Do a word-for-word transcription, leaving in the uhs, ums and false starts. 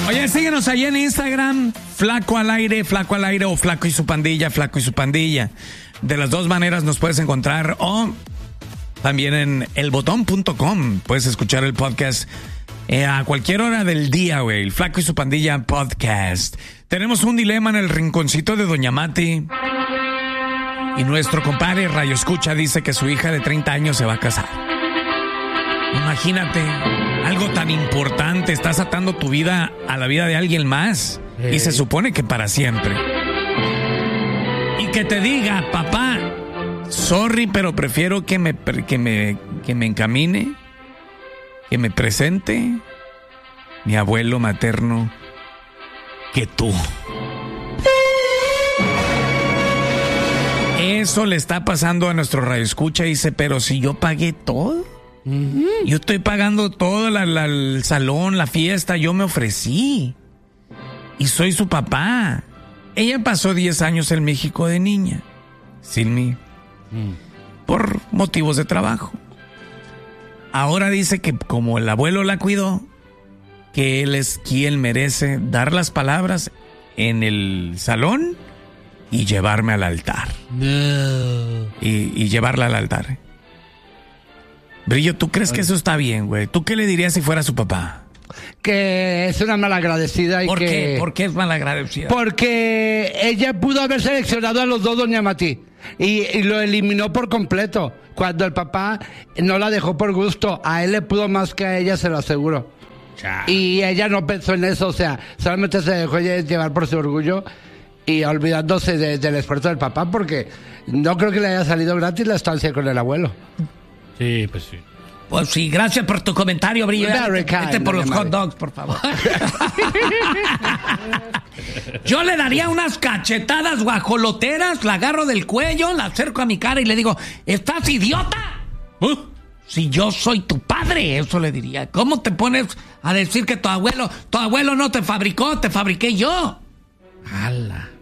Oye, síguenos ahí en Instagram, Flaco al Aire, Flaco al Aire o Flaco y su pandilla, Flaco y su pandilla. De las dos maneras nos puedes encontrar o también en el botón punto com. Puedes escuchar el podcast eh, a cualquier hora del día, güey. El Flaco y su pandilla podcast. Tenemos un dilema en el rinconcito de Doña Mati. Y nuestro compadre Rayo Escucha dice que su hija de treinta años se va a casar. Imagínate, algo tan importante, estás atando tu vida a la vida de alguien más. Eh. Y se supone que para siempre. Y que te diga, papá, sorry, pero prefiero que me, que me, que me encamine, que me presente mi abuelo materno que tú. Eso le está pasando a nuestro radioescucha. Dice, pero si yo pagué todo. Uh-huh. Yo estoy pagando todo, la, la, el salón, la fiesta, yo me ofrecí. Y soy su papá. Ella pasó diez años en México de niña, sin mí, mm. por motivos de trabajo. Ahora dice que como el abuelo la cuidó, que él es quien merece dar las palabras en el salón y llevarme al altar. No. Y, y llevarla al altar. Brillo, ¿tú crees que eso está bien, güey? ¿Tú qué le dirías si fuera su papá? Que es una malagradecida y ¿Por que... qué? ¿Por qué es malagradecida? Porque ella pudo haber seleccionado a los dos, Doña Mati, y, y lo eliminó por completo. Cuando el papá no la dejó por gusto, a él le pudo más que a ella, se lo aseguro. Chao. Y ella no pensó en eso, o sea, solamente se dejó llevar por su orgullo y olvidándose de, del esfuerzo del papá, porque no creo que le haya salido gratis la estancia con el abuelo. Sí, pues sí. Pues sí, gracias por tu comentario, Brillo. Vete por los hot dogs, por favor. Yo le daría unas cachetadas guajoloteras, la agarro del cuello, la acerco a mi cara y le digo, ¿estás idiota? ¿Uh? Si yo soy tu padre, eso le diría. ¿Cómo te pones a decir que tu abuelo, tu abuelo no te fabricó, te fabriqué yo? ¡Hala!